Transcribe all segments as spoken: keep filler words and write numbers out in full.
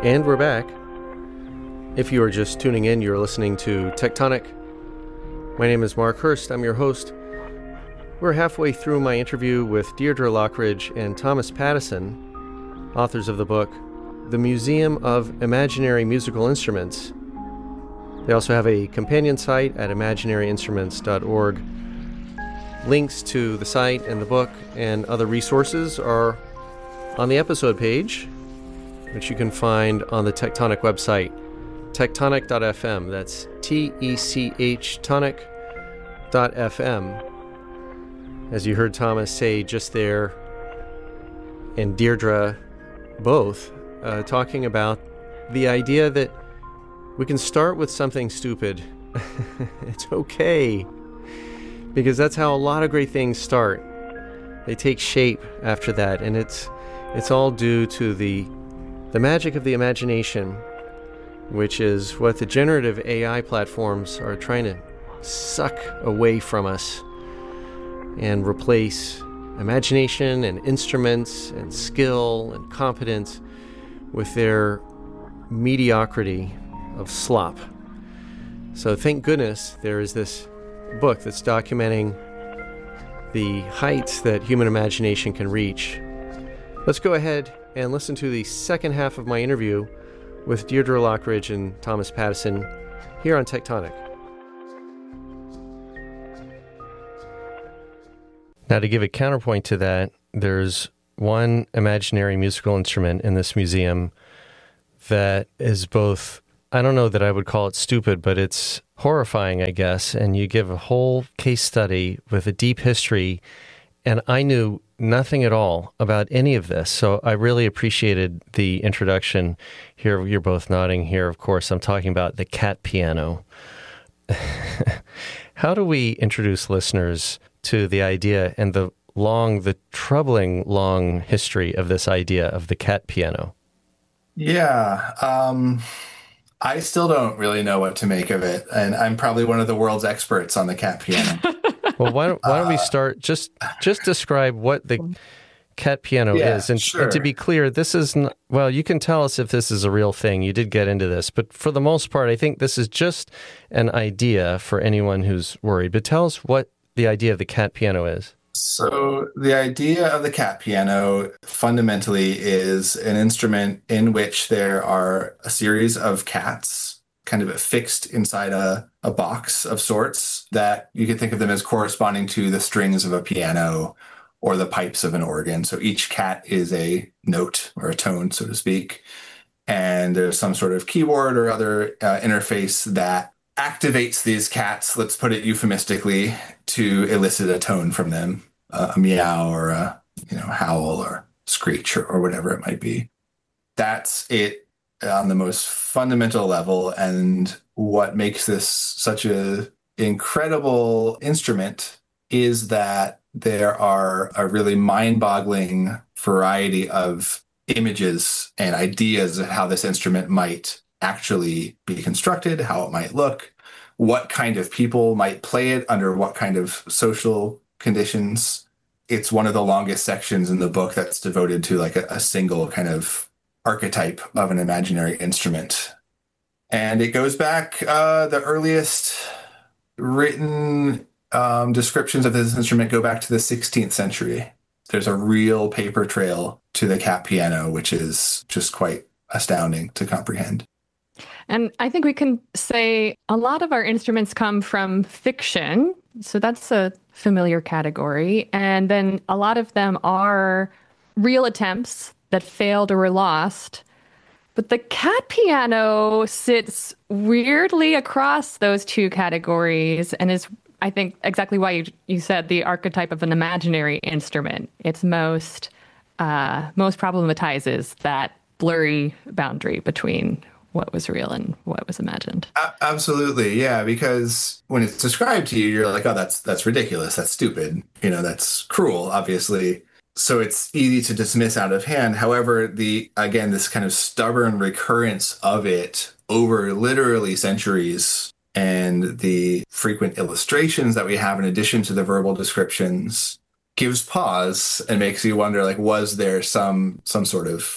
And we're back. If you are just tuning in, you're listening to Tectonic. My name is Mark Hurst. I'm your host. We're halfway through my interview with Deirdre Lockridge and Thomas Pattison, authors of the book, The Museum of Imaginary Musical Instruments. They also have a companion site at imaginary instruments dot org. Links to the site and the book and other resources are on the episode page, which you can find on the Tectonic website, tectonic dot f m. That's T E C H tonic dot f m. As you heard Thomas say just there, and Deirdre both, uh, talking about the idea that we can start with something stupid. It's okay. Because that's how a lot of great things start. They take shape after that, and it's it's all due to the the magic of the imagination, which is what the generative A I platforms are trying to suck away from us and replace imagination and instruments and skill and competence with their mediocrity of slop. So thank goodness there is this book that's documenting the heights that human imagination can reach. Let's go ahead and listen to the second half of my interview with Deirdre Lockridge and Thomas Pattison here on Tectonic. Now, to give a counterpoint to that, there's one imaginary musical instrument in this museum that is both, I don't know that I would call it stupid, but it's horrifying, I guess, and you give a whole case study with a deep history, and I knew nothing at all about any of this, so I really appreciated the introduction. Here, you're both nodding here, of course. I'm talking about the cat piano. How do we introduce listeners to the idea and the long, the troubling long history of this idea of the cat piano? Yeah, um... I still don't really know what to make of it, and I'm probably one of the world's experts on the cat piano. Well, why don't, why don't we start, just just describe what the cat piano yeah, is. And, sure. and to be clear, this is, not, well, you can tell us if this is a real thing. You did get into this, but for the most part, I think this is just an idea for anyone who's worried. But tell us what the idea of the cat piano is. So the idea of the cat piano fundamentally is an instrument in which there are a series of cats kind of fixed inside a, a box of sorts that you can think of them as corresponding to the strings of a piano or the pipes of an organ. So each cat is a note or a tone, so to speak. And there's some sort of keyboard or other uh, interface that activates these cats, let's put it euphemistically, to elicit a tone from them, uh, a meow or a you know howl or screech or, or whatever it might be. That's it on the most fundamental level, and what makes this such a incredible instrument is that there are a really mind-boggling variety of images and ideas of how this instrument might actually be constructed, how it might look, what kind of people might play it under what kind of social conditions. It's one of the longest sections in the book that's devoted to like a, a single kind of archetype of an imaginary instrument. And it goes back, uh, the earliest written um, descriptions of this instrument go back to the sixteenth century. There's a real paper trail to the cat piano, which is just quite astounding to comprehend. And I think we can say a lot of our instruments come from fiction. So that's a familiar category. And then a lot of them are real attempts that failed or were lost. But the cat piano sits weirdly across those two categories and is, I think, exactly why you, you said the archetype of an imaginary instrument. It's most, uh, most problematizes that blurry boundary between what was real and what was imagined. Absolutely, yeah, because when it's described to you, you're like, oh, that's that's ridiculous, that's stupid, you know, that's cruel, obviously. So it's easy to dismiss out of hand. However, the again, this kind of stubborn recurrence of it over literally centuries and the frequent illustrations that we have in addition to the verbal descriptions gives pause and makes you wonder, like, was there some some sort of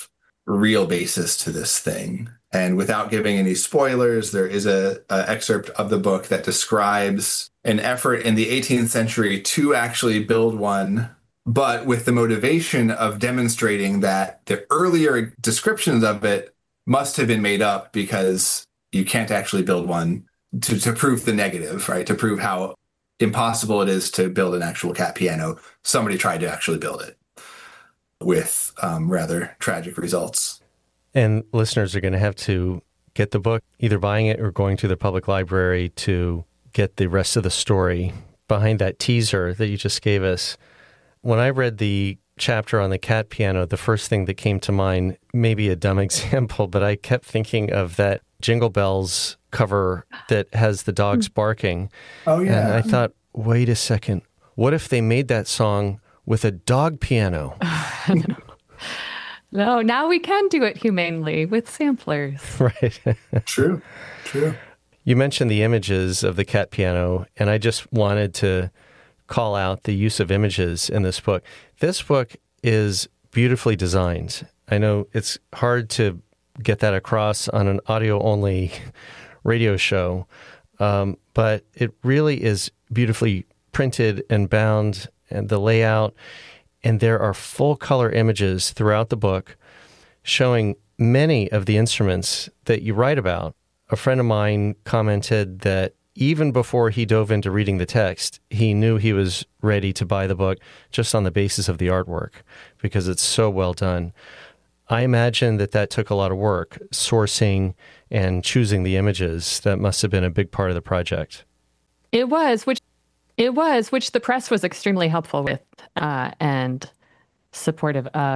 real basis to this thing. And without giving any spoilers, there is a, a excerpt of the book that describes an effort in the eighteenth century to actually build one, but with the motivation of demonstrating that the earlier descriptions of it must have been made up because you can't actually build one to, to prove the negative, right? To prove how impossible it is to build an actual cat piano. Somebody tried to actually build it with um, rather tragic results. And listeners are going to have to get the book, either buying it or going to the public library to get the rest of the story behind that teaser that you just gave us. When I read the chapter on the cat piano, the first thing that came to mind, maybe a dumb example, but I kept thinking of that Jingle Bells cover that has the dogs barking. Oh, yeah. And I thought, wait a second, what if they made that song with a dog piano? no. no, now we can do it humanely with samplers. Right. True, true. You mentioned the images of the cat piano, and I just wanted to call out the use of images in this book. This book is beautifully designed. I know it's hard to get that across on an audio-only radio show, um, but it really is beautifully printed and bound, and the layout, and there are full-color images throughout the book showing many of the instruments that you write about. A friend of mine commented that even before he dove into reading the text, he knew he was ready to buy the book just on the basis of the artwork because it's so well done. I imagine that that took a lot of work, sourcing and choosing the images. That must have been a big part of the project. It was, which it was, which the press was extremely helpful with uh, and supportive of.